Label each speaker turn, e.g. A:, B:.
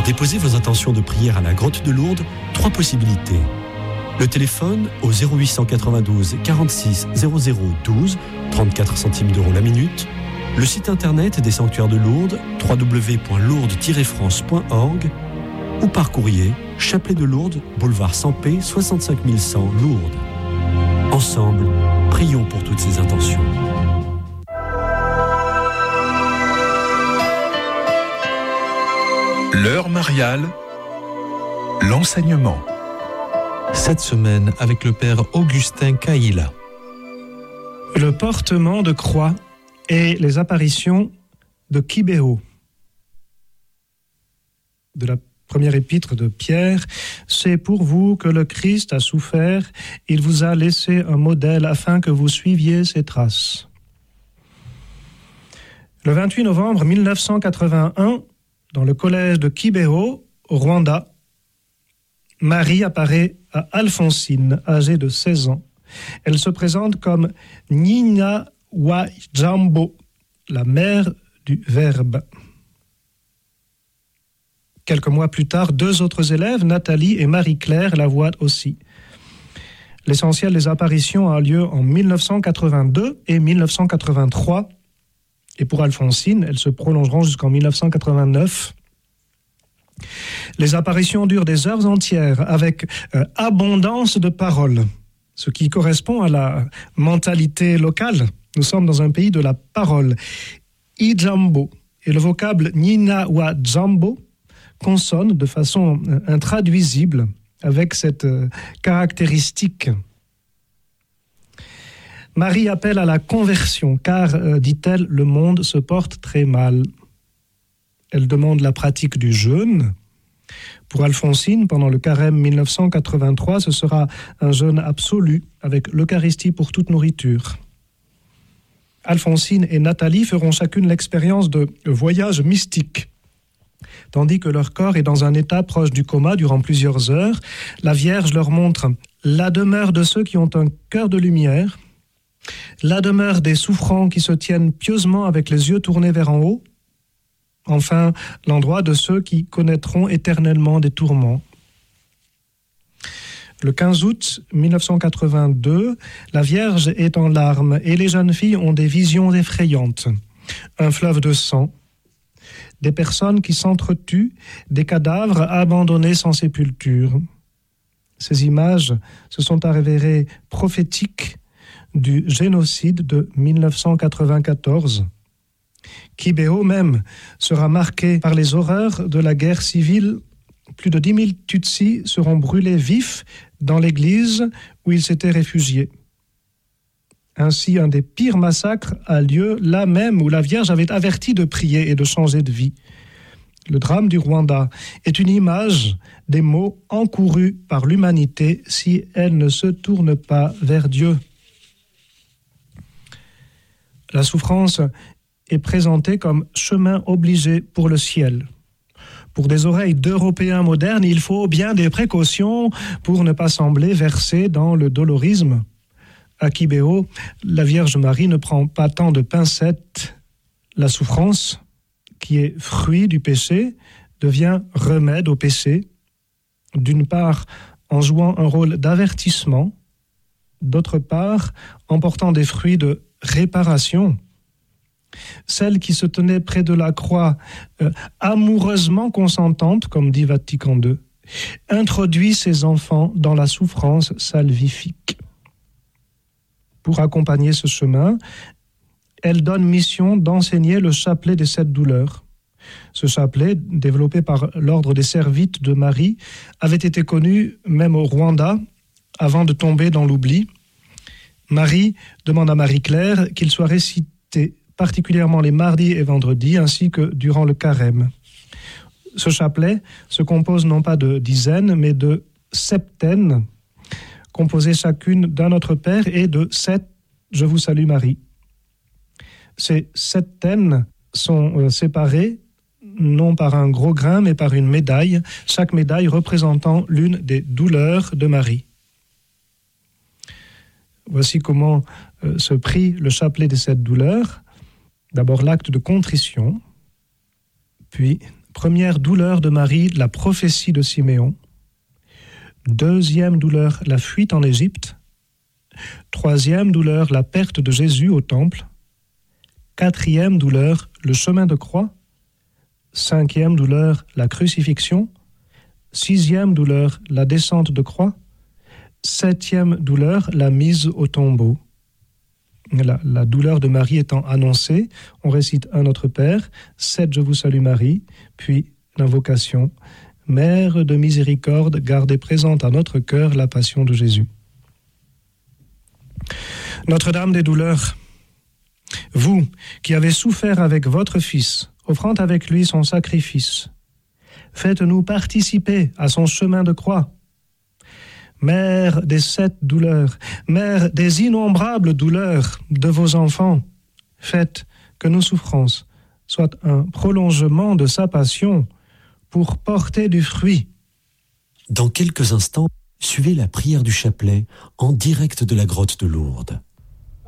A: déposer vos intentions de prière à la Grotte de Lourdes, 3 possibilités. Le téléphone au 0892 46 00 12, 34 centimes d'euros la minute. Le site internet des sanctuaires de Lourdes, www.lourdes-france.org, ou par courrier, Chapelet de Lourdes, boulevard Sampé, 65 100 Lourdes. Ensemble, prions pour toutes ces intentions.
B: L'heure mariale, l'enseignement.
C: Cette semaine avec le père Augustin Caïla.
D: Le portement de croix et les apparitions de Kibéo. De la première épître de Pierre, c'est pour vous que le Christ a souffert, il vous a laissé un modèle afin que vous suiviez ses traces. Le 28 novembre 1981, dans le collège de Kibéo, au Rwanda, Marie apparaît à Alphonsine, âgée de 16 ans. Elle se présente comme Nyina wa Jambo, la mère du Verbe. Quelques mois plus tard, 2 autres élèves, Nathalie et Marie-Claire, la voient aussi. L'essentiel des apparitions a lieu en 1982 et 1983. Et pour Alphonsine, elles se prolongeront jusqu'en 1989. Les apparitions durent des heures entières avec abondance de paroles, ce qui correspond à la mentalité locale. Nous sommes dans un pays de la parole. Ijambo et le vocable Nina wa Jambo consonnent de façon intraduisible avec cette caractéristique. Marie appelle à la conversion, car, dit-elle, le monde se porte très mal. Elle demande la pratique du jeûne. Pour Alphonsine, pendant le carême 1983, ce sera un jeûne absolu, avec l'Eucharistie pour toute nourriture. Alphonsine et Nathalie feront chacune l'expérience de voyage mystique. Tandis que leur corps est dans un état proche du coma durant plusieurs heures, la Vierge leur montre la demeure de ceux qui ont un cœur de lumière, la demeure des souffrants qui se tiennent pieusement avec les yeux tournés vers en haut, enfin l'endroit de ceux qui connaîtront éternellement des tourments. Le 15 août 1982, la Vierge est en larmes et les jeunes filles ont des visions effrayantes. Un fleuve de sang, des personnes qui s'entretuent, des cadavres abandonnés sans sépulture. Ces images se sont avérées prophétiques du génocide de 1994. Kibéo même sera marqué par les horreurs de la guerre civile. Plus de 10 000 Tutsis seront brûlés vifs dans l'église où ils s'étaient réfugiés. Ainsi, un des pires massacres a lieu là même où la Vierge avait averti de prier et de changer de vie. Le drame du Rwanda est une image des maux encourus par l'humanité si elle ne se tourne pas vers Dieu. La souffrance est présentée comme chemin obligé pour le ciel. Pour des oreilles d'Européens modernes, il faut bien des précautions pour ne pas sembler versé dans le dolorisme. À Kibéo, la Vierge Marie ne prend pas tant de pincettes. La souffrance, qui est fruit du péché, devient remède au péché, d'une part en jouant un rôle d'avertissement, d'autre part en portant des fruits de réparation. Celle qui se tenait près de la croix, amoureusement consentante, comme dit Vatican II, introduit ses enfants dans la souffrance salvifique. Pour accompagner ce chemin, elle donne mission d'enseigner le chapelet des 7 douleurs. Ce chapelet, développé par l'ordre des Servites de Marie, avait été connu même au Rwanda avant de tomber dans l'oubli. Marie demande à Marie-Claire qu'il soit récité particulièrement les mardis et vendredis, ainsi que durant le carême. Ce chapelet se compose non pas de dizaines, mais de septaines, composées chacune d'un Notre Père et de 7 « Je vous salue Marie ». Ces septaines sont séparées, non par un gros grain, mais par une médaille, chaque médaille représentant l'une des douleurs de Marie. Voici comment se prie le chapelet des 7 douleurs. D'abord l'acte de contrition, puis Première douleur de Marie, la prophétie de Siméon. Deuxième douleur, la fuite en Égypte. Troisième douleur, la perte de Jésus au temple. Quatrième douleur, le chemin de croix. Cinquième douleur, la crucifixion. Sixième douleur, la descente de croix. Septième douleur, la mise au tombeau. La douleur de Marie étant annoncée, on récite un Notre Père, 7 Je vous salue Marie, puis l'invocation, Mère de miséricorde, gardez présente à notre cœur la passion de Jésus. Notre-Dame des douleurs, vous qui avez souffert avec votre Fils, offrant avec lui son sacrifice, faites-nous participer à son chemin de croix. Mère des 7 douleurs, Mère des innombrables douleurs de vos enfants, faites que nos souffrances soient un prolongement de sa passion pour porter du fruit.
A: Dans quelques instants, suivez la prière du chapelet en direct de la grotte de Lourdes.